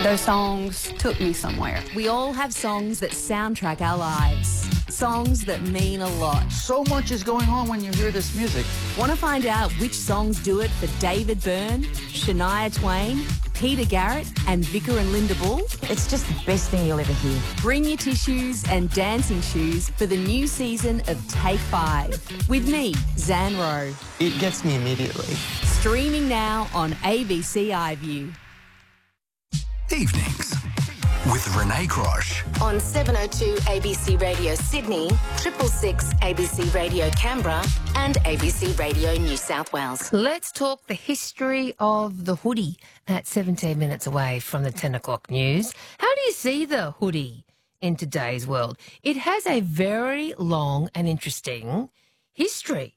Those songs took me somewhere. We all have songs that soundtrack our lives. Songs that mean a lot. So much is going on when you hear this music. Want to find out which songs do it for David Byrne, Shania Twain, Peter Garrett and Vicar and Linda Bull? It's just the best thing you'll ever hear. Bring your tissues and dancing shoes for the new season of Take 5 with me, Zan Rowe. It gets me immediately. Streaming now on ABC iView. Evenings with Renee Crosh. On 702 ABC Radio Sydney, 666 ABC Radio Canberra and ABC Radio New South Wales. Let's talk the history of the hoodie at 17 minutes away from the 10 o'clock news. How do you see the hoodie in today's world? It has a very long and interesting history.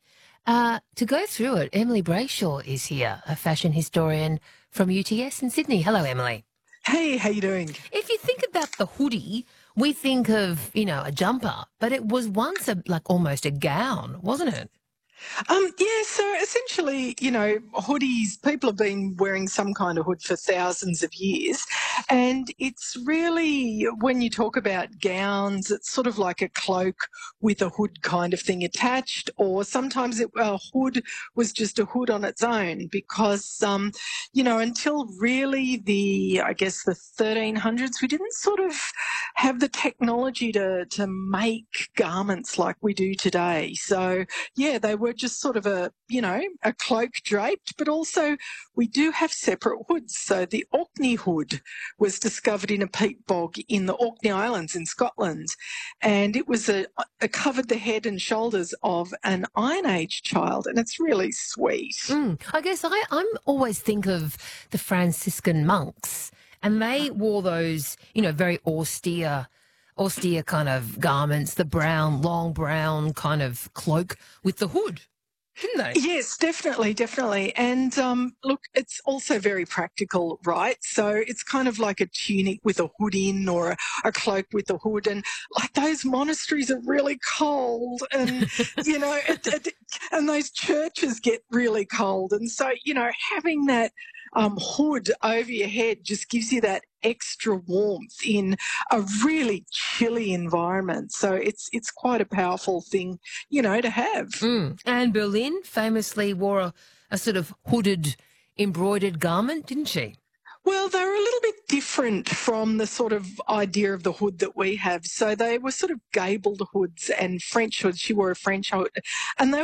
To go through it, Emily Brayshaw is here, a fashion historian from UTS in Sydney. Hello, Emily. Hey, how you doing? If you think about the hoodie, we think of, a jumper, but it was once almost a gown, wasn't it? Yeah, so essentially, hoodies, people have been wearing some kind of hood for thousands of years. And it's really, when you talk about gowns, it's sort of like a cloak with a hood kind of thing attached, or sometimes a hood was just a hood on its own because, until really the 1300s, we didn't sort of have the technology to make garments like we do today. So, yeah, they were just sort of a cloak draped, but also we do have separate hoods. So the Orkney hood was discovered in a peat bog in the Orkney Islands in Scotland, and it was covered the head and shoulders of an Iron Age child, and it's really sweet. I guess I'm always think of the Franciscan monks, and they wore those, very austere kind of garments, the long brown kind of cloak with the hood, didn't they? Yes, definitely. And look, it's also very practical, right? So it's kind of like a tunic with a hood in or a cloak with a hood. And like those monasteries are really cold and, and those churches get really cold. And so, having that hood over your head just gives you that extra warmth in a really chilly environment. So it's quite a powerful thing, to have. Anne Boleyn famously wore a sort of hooded, embroidered garment, didn't she? Well, they were a little bit different from the sort of idea of the hood that we have. So they were sort of gabled hoods and French hoods. She wore a French hood, and they